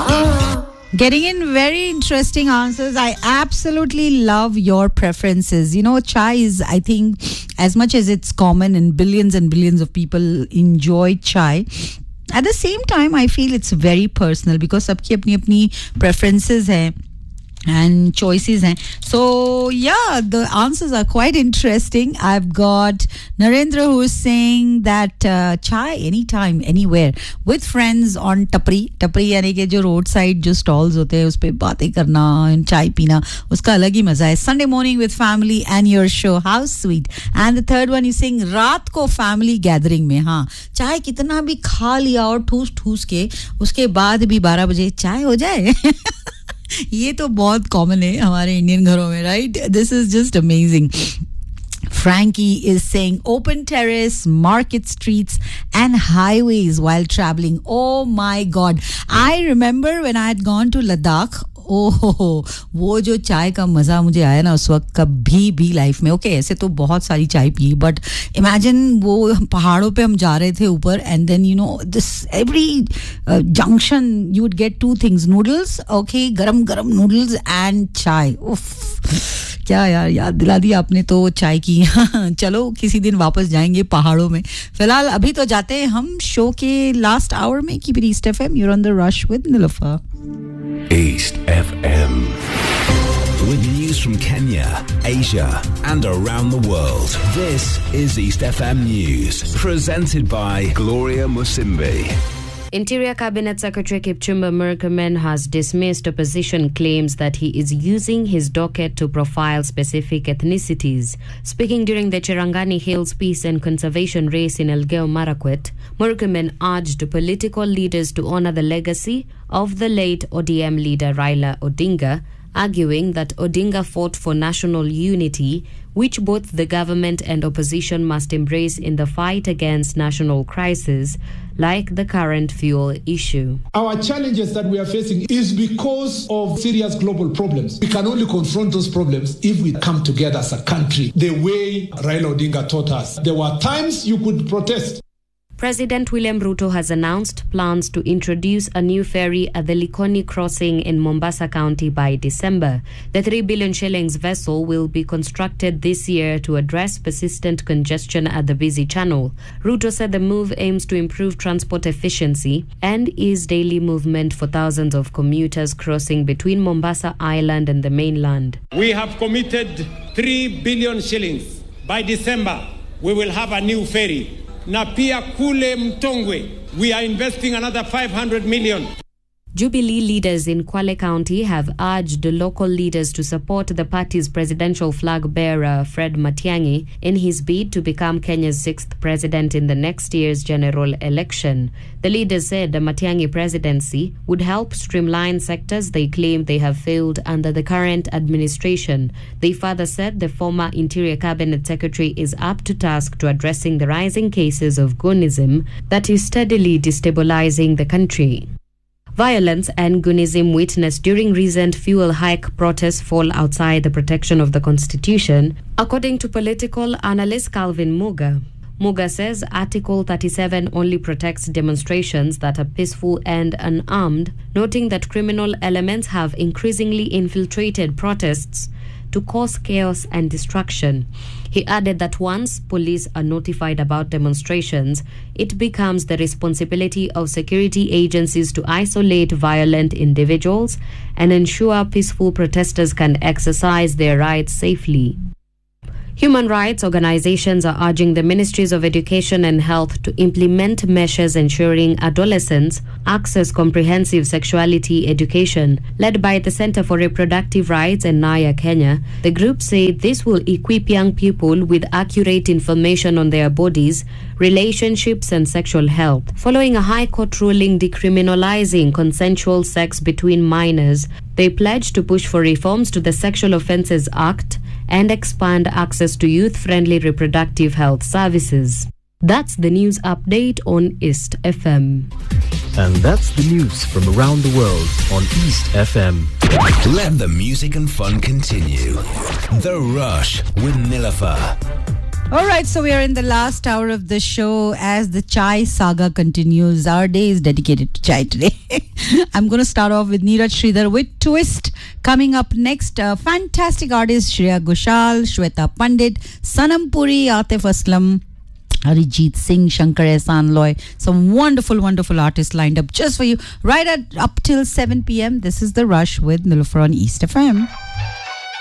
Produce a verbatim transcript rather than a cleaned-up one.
Getting in very interesting answers. I absolutely love your preferences. You know, chai is, I think, as much as it's common and billions and billions of people enjoy chai, at the same time, I feel it's very personal because सबकी अपनी अपनी preferences हैं and choices hain. So yeah, the answers are quite interesting. I've got Narendra who is saying that uh, chai anytime anywhere with friends on tapri tapri यानी कि जो road side जो stalls होते हैं उस पे बातें करना and चाय पीना उसका अलग ही मजा है. Sunday morning with family and your show, how sweet. And the third one is saying रात को family gathering में हाँ चाय कितना भी खा लिया और ठूस ठूस के उसके बाद भी बारह बजे चाय हो जाए. ये तो बहुत कॉमन है हमारे इंडियन घरों में, right? This is just amazing. Frankie is saying open terrace, market streets and highways while traveling. Oh my God. I remember when I had gone to Ladakh. ओह वो जो चाय का मज़ा मुझे आया ना उस वक्त कभी भी लाइफ में. ओके ऐसे तो बहुत सारी चाय पी बट इमेजिन वो पहाड़ों पे हम जा रहे थे ऊपर and then you know this every junction you would get two things, noodles, okay गरम गरम नूडल्स एंड चाय. उफ क्या यार याद दिला दी आपने तो चाय की. चलो किसी दिन वापस जाएंगे पहाड़ों में. फिलहाल अभी तो जाते हैं हम शो के लास्ट आवर में. Keep it east FM, you are on the rush with Nilofar. East F M. With news from Kenya, Asia, and around the world. This is East F M News. Presented by Gloria Musimbi. Interior Cabinet Secretary Kipchumba Murkomen has dismissed opposition claims that he is using his docket to profile specific ethnicities. Speaking during the Cherangani Hills Peace and Conservation Race in Elgeyo Marakwet, Murkomen urged political leaders to honor the legacy of the late O D M leader Raila Odinga, arguing that Odinga fought for national unity, which both the government and opposition must embrace in the fight against national crises like the current fuel issue. Our challenges that we are facing is because of serious global problems. We can only confront those problems if we come together as a country, the way Raila Odinga taught us. There were times you could protest. President William Ruto has announced plans to introduce a new ferry at the Likoni crossing in Mombasa County by December. The three billion shillings vessel will be constructed this year to address persistent congestion at the busy channel. Ruto said the move aims to improve transport efficiency and ease daily movement for thousands of commuters crossing between Mombasa Island and the mainland. We have committed three billion shillings. By December, we will have a new ferry. Na pia kule Mtongwe, we are investing another five hundred million. Jubilee leaders in Kwale County have urged local leaders to support the party's presidential flag bearer, Fred Matiang'i, in his bid to become Kenya's sixth president in the next year's general election. The leaders said the Matiang'i presidency would help streamline sectors they claim they have failed under the current administration. They further said the former Interior Cabinet Secretary is up to task to addressing the rising cases of Gunism that is steadily destabilizing the country. Violence and Gunism witnessed during recent fuel hike protests fall outside the protection of the Constitution, according to political analyst Calvin Muga. Muga says Article thirty-seven only protects demonstrations that are peaceful and unarmed, noting that criminal elements have increasingly infiltrated protests to cause chaos and destruction. He added that once police are notified about demonstrations, it becomes the responsibility of security agencies to isolate violent individuals and ensure peaceful protesters can exercise their rights safely. Human rights organizations are urging the Ministries of Education and Health to implement measures ensuring adolescents access comprehensive sexuality education. Led by the Center for Reproductive Rights and Naya Kenya, the group said this will equip young people with accurate information on their bodies, relationships and sexual health. Following a High Court ruling decriminalizing consensual sex between minors, they pledged to push for reforms to the Sexual Offences Act and expand access to youth-friendly reproductive health services. That's the news update on East F M. And that's the news from around the world on East F M. Let the music and fun continue. The Rush with Nilofer. All right, so we are in the last hour of the show as the chai saga continues. Our day is dedicated to chai today. I'm going to start off with Neeraj Sridhar with Twist. Coming up next, uh, fantastic artists Shreya Ghoshal, Shweta Pandit, Sanam Puri, Atif Aslam, Arijit Singh, Shankar Ehsaan Loy. Some wonderful, wonderful artists lined up just for you right at up till seven p.m. This is The Rush with Nilofer on East F M.